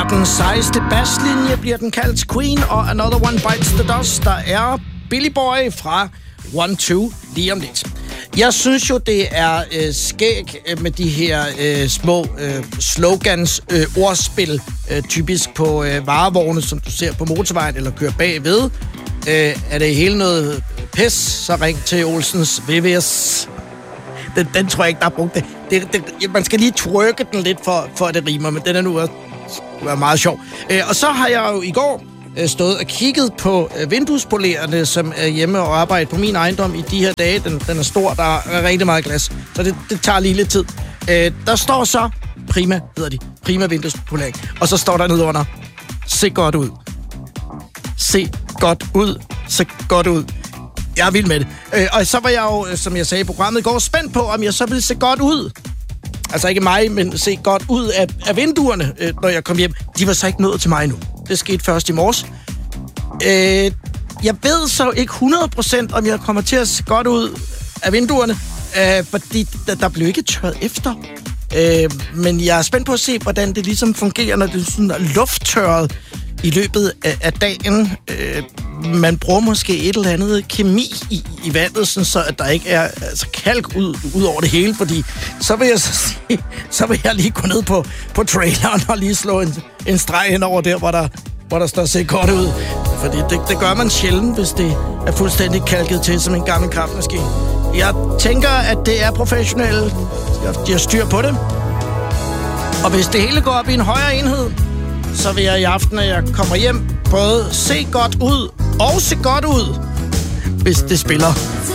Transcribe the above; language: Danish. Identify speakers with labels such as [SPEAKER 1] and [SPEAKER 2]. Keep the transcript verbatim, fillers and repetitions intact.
[SPEAKER 1] Verdens sejeste basslinje bliver den kaldt Queen, og Another One Bites the Dust, der er Billy Boy fra one two lige om lidt. Jeg synes jo, det er øh, skæg øh, med de her øh, små øh, slogans, øh, ordspil, øh, typisk på øh, varevogne, som du ser på motorvejen eller kører bagved. Øh, er det hele noget pis, så ring til Olsens V V S. Den, den tror jeg ikke, der er brugt det. det, det man skal lige trykke den lidt, for, for at det rimer, men den er nu også er meget sjov. Øh, og så har jeg jo i går øh, stået og kigget på øh, vinduespolererne, som er hjemme og arbejder på min ejendom i de her dage. Den, den er stor, der er rigtig meget glas, så det, det tager lige lidt tid. Øh, der står så Prima, hedder de. Prima vinduespolering. Og så står der nede under, se godt ud. Se godt ud. Se godt ud. Jeg er vild med det. Øh, og så var jeg jo, som jeg sagde i programmet i går, spændt på, om jeg så ville se godt ud. Altså ikke mig, men se godt ud af, af vinduerne, øh, når jeg kom hjem. De var så ikke nået til mig nu. Det skete først i morges. Øh, jeg ved så ikke hundrede procent, om jeg kommer til at se godt ud af vinduerne, øh, fordi der, der blev ikke tørret efter. Øh, men jeg er spændt på at se, hvordan det ligesom fungerer, når det er sådan lufttørret i løbet af, af dagen. Øh, man bruger måske et eller andet kemi i, i vandet, sådan så at der ikke er altså, kalk ud, ud over det hele, fordi så vil jeg så sige, så vil jeg lige gå ned på, på traileren og lige slå en, en streg hen over der, hvor der, hvor der står se godt ud. Fordi det, det gør man sjældent, hvis det er fuldstændig kalket til som en gammel kraftmaskine. Jeg tænker, at det er professionelle. Jeg, jeg styr på det. Og hvis det hele går op i en højere enhed, så vil jeg i aften, når jeg kommer hjem, både se godt ud og se godt ud, hvis det spiller